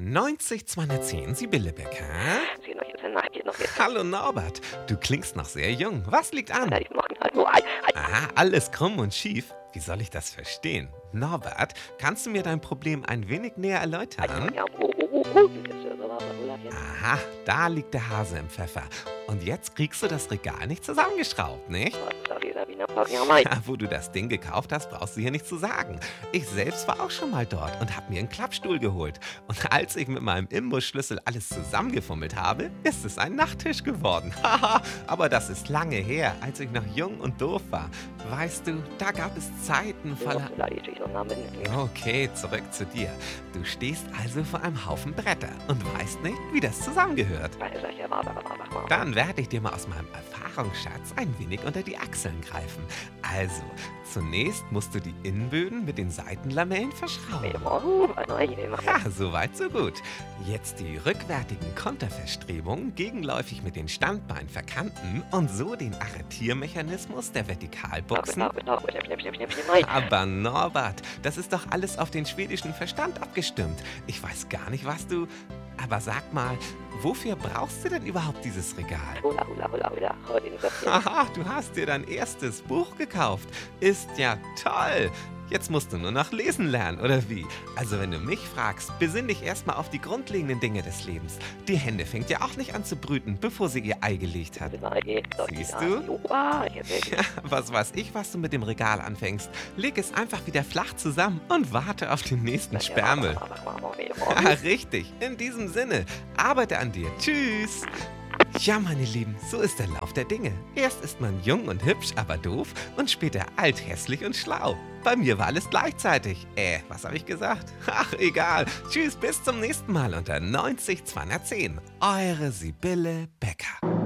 90 210 Sibylle Becker. Hallo Norbert, du klingst noch sehr jung. Was liegt an? Aha, alles krumm und schief. Wie soll ich das verstehen? Norbert, kannst du mir dein Problem ein wenig näher erläutern? Aha, da liegt der Hase im Pfeffer. Und jetzt kriegst du das Regal nicht zusammengeschraubt, nicht? Ja, wo du das Ding gekauft hast, brauchst du hier nichts zu sagen. Ich selbst war auch schon mal dort und habe mir einen Klappstuhl geholt. Und als ich mit meinem Imbusschlüssel alles zusammengefummelt habe, ist es ein Nachttisch geworden. Haha, aber das ist lange her, als ich noch jung und doof war. Weißt du, da gab es Zeiten voller... Okay, zurück zu dir. Du stehst also vor einem Haufen Bretter und weißt nicht, wie das zusammengehört. Dann werde ich dir mal aus meinem Erfahrungsschatz ein wenig unter die Achseln greifen. Also, zunächst musst du die Innenböden mit den Seitenlamellen verschrauben. Ja, soweit so gut. Jetzt die rückwärtigen Konterverstrebungen gegenläufig mit den Standbeinen verkanten und so den Arretiermechanismus der Vertikalbuchsen. Aber Norbert, das ist doch alles auf den schwedischen Verstand abgestimmt. Ich weiß gar nicht, was du... Aber sag mal, wofür brauchst du denn überhaupt dieses Regal? Haha, du hast dir dein erstes Buch gekauft. Ist ja toll. Jetzt musst du nur noch lesen lernen, oder wie? Also wenn du mich fragst, besinn dich erstmal auf die grundlegenden Dinge des Lebens. Die Henne fängt ja auch nicht an zu brüten, bevor sie ihr Ei gelegt hat. Siehst du? Ja, was weiß ich, was du mit dem Regal anfängst. Leg es einfach wieder flach zusammen und warte auf den nächsten Sperrmüll. Ja, richtig. In diesem Sinne, arbeite an dir. Tschüss. Ja, meine Lieben, so ist der Lauf der Dinge. Erst ist man jung und hübsch, aber doof und später alt, hässlich und schlau. Bei mir war alles gleichzeitig. Was habe ich gesagt? Ach, egal. Tschüss, bis zum nächsten Mal unter 90 210. Eure Sibylle Becker.